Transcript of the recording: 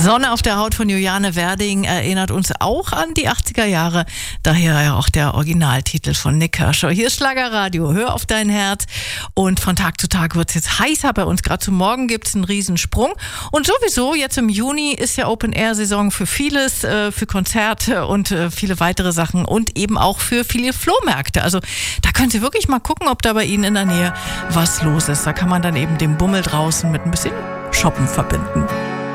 Sonne auf der Haut von Juliane Werding erinnert uns auch an die 80er Jahre. Daher ja auch der Originaltitel von Nik Kershaw. Hier ist Schlagerradio, hör auf dein Herz. Und von Tag zu Tag wird es jetzt heißer bei uns. Gerade zum Morgen gibt es einen Riesensprung. Und sowieso, jetzt im Juni ist ja Open-Air-Saison für vieles, für Konzerte und viele weitere Sachen. Und eben auch für viele Flohmärkte. Also da können Sie wirklich mal gucken, ob da bei Ihnen in der Nähe was los ist. Da kann man dann eben den Bummel draußen mit ein bisschen Shoppen verbinden.